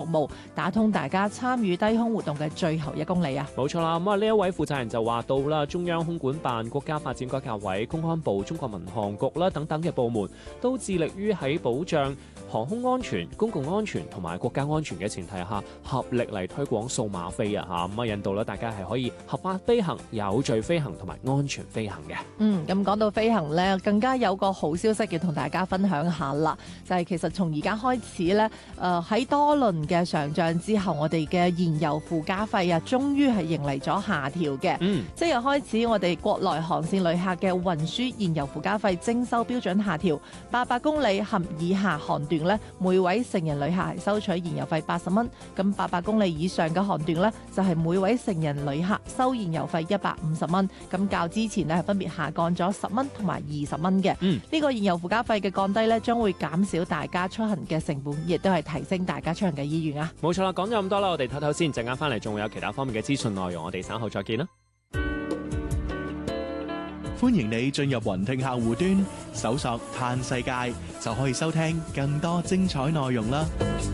務，打通大家參與低空活動嘅最後1公里啊！ 冇錯啦，咁啊呢一位負責人就話到啦，中央空管辦、國家發展改革委、公安部、中國民航局啦等等嘅部門都致力於喺保障航空安全、公共安全同埋國家安全嘅前提下，合力嚟推廣數碼飛啊嚇，咁啊引導咧大家係可以合法飛行、有序飛行同埋安全飛行嘅。 咁講到飛行呢，更加有個好消息要同大家分享下啦，就係其實從而家開始呢，喺多輪嘅上漲之後，我哋嘅燃油附加費啊，終於係迎嚟咗下調嘅。即日開始，我哋國內航線旅客嘅運輸燃油附加費徵收標準下調，800公里及以下航段呢，每位成人旅客係收取燃油費80蚊，咁800公里以上嘅航段呢，就係每位成人旅客收燃油費150蚊，咁較之前呢係分別下降咗10蚊同埋20蚊嘅。呢個燃油附加費嘅降低呢，將會減少大家出行嘅成本，亦都係提升大家出行嘅意願啊！ 冇錯啦，講咗咁多啦，我哋唞唞先，陣間翻嚟仲會有其他方面嘅資訊內容，我哋稍後再見啦。 歡迎你進入雲聽客戶端，搜索嘆世界，就可以收聽更多精彩內容啦。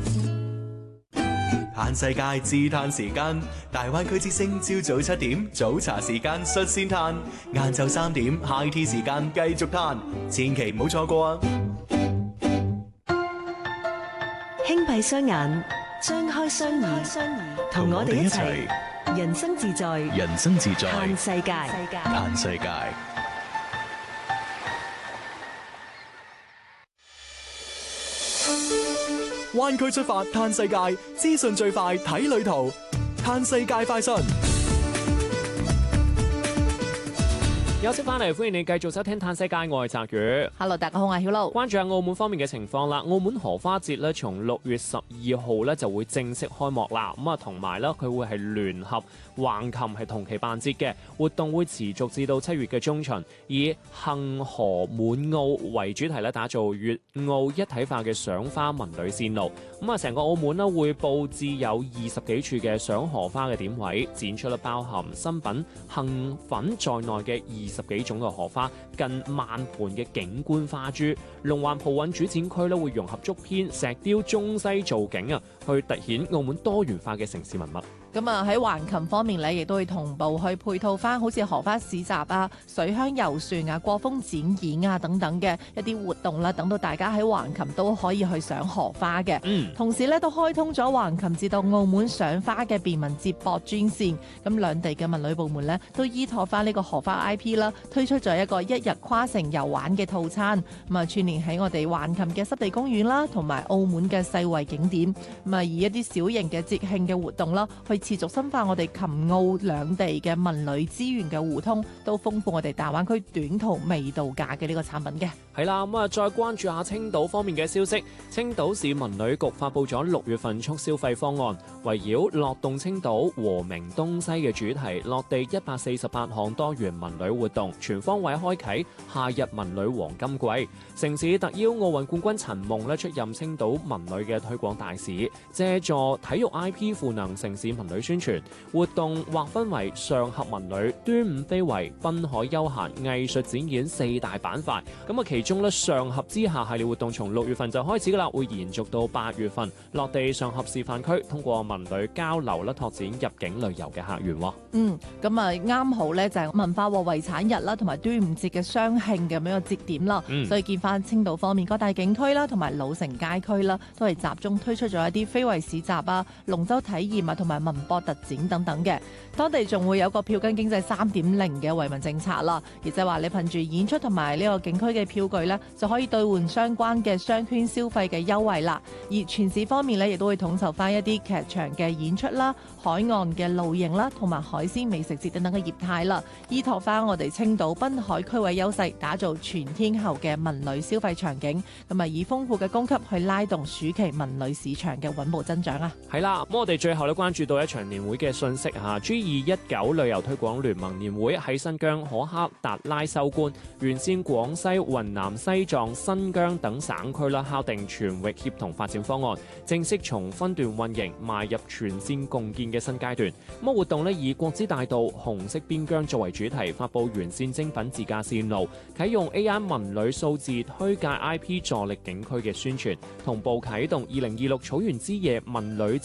嘆世界自嘆時間，大灣區之聲朝早7點早茶時間率先嘆，晏晝3點 High Tea 時間繼續嘆，千祈唔好錯過啊！ 輕閉雙眼，張開雙耳，同我哋一齊人生自在， 人生自在， 嘆世界， 嘆世界。灣區出發嘆世界，資訊最快睇旅途，嘆世界快訊。 休息翻嚟，歡迎你繼續收聽《嘆世界》，我係澤宇。 Hello， 大家好，我係曉露。關注下澳門方面嘅情況啦。澳門荷花節咧，從6月12號咧就會正式開幕啦。咁啊，同埋咧佢會係聯合橫琴係同期辦節嘅活動，會持續至到7月嘅中旬，以幸河滿澳為主題咧，打造粵澳一體化嘅賞花文旅線路。咁啊，成個澳門咧會佈置有20幾處嘅賞荷花嘅點位，展出咧包含新品杏粉在內嘅20幾種嘅荷花，近萬盆嘅景觀花珠。龍環葡韻主展區咧會融合竹編、石雕、中西造景啊，去凸顯澳門多元化嘅城市文物。 咁啊喺橫琴方面咧，亦都會同步去配套翻好似荷花市集啊、水鄉遊船啊、過風展演啊等等嘅一啲活動啦，等到大家喺橫琴都可以去賞荷花嘅。同時咧都開通咗橫琴至到澳門賞花嘅便民接駁專線。咁兩地嘅文旅部門咧都依託翻呢個荷花 IP 啦，推出咗一個1日跨城遊玩嘅套餐。咁啊串聯喺我哋橫琴嘅濕地公園啦，同埋澳門嘅世遺景點。咁啊以一啲小型嘅節慶嘅活動啦，去持續深化我哋琴澳兩地嘅文旅資源嘅互通，都豐富我哋大灣區短途微度假嘅呢個產品嘅。 係啦，咁啊再關注下青島方面嘅消息。青島市文旅局發布咗6月份促消費方案，圍繞樂動青島和鳴東西嘅主題，落地148項多元文旅活動，全方位開啟夏日文旅黃金季。城市特邀奧運冠軍陳夢出任青島文旅嘅推廣大使，借助體育 IP 賦能城市文旅宣傳。活動劃分為上合文旅、端午非遺、濱海休閒、藝術展演4大板塊。咁啊，其中咧上合之夏系列活動從6月份就開始噶啦，會延續到8月份，落地上合示範區，通過文旅交流啦，拓展入境旅遊嘅客源。 咁啊啱好咧就係文化和遺產日啦，同埋端午節嘅雙慶咁樣嘅節點啦。所以見翻青島方面各大景區啦，同埋老城街區啦，都係集中推出咗一啲非遺市集啊、龍舟體驗啊，同埋文博特展等等嘅。當地仲會有個票根經濟3.0嘅惠民政策啦，亦就係話你憑住演出同埋呢個景區嘅票據呢，就可以兌換相關嘅商圈消費嘅優惠啦。而全市方面呢，亦都會統籌翻一啲劇場嘅演出啦、海岸嘅露營啦，同埋海鮮美食節等等嘅業態啦，依託翻我哋青島濱海區位優勢，打造全天候嘅文旅消費場景，咁啊以豐富嘅供給去拉動暑期文旅市場嘅穩步增長啊！ 係啦，咁我哋最後咧關注到一場年會嘅信息嚇 ，G219 旅遊推廣聯盟年會喺新疆可克達拉收官，沿線廣西、雲南、西藏、新疆等省區啦，敲定全域協同發展方案，正式從分段運營邁入全線共建嘅新階段。咁活動咧以國之大道、紅色邊疆作為主題，發布沿線精品自駕線路，啟用 AI 文旅數字推介 IP 助力景區嘅宣傳，同步啟動2026草原之夜文旅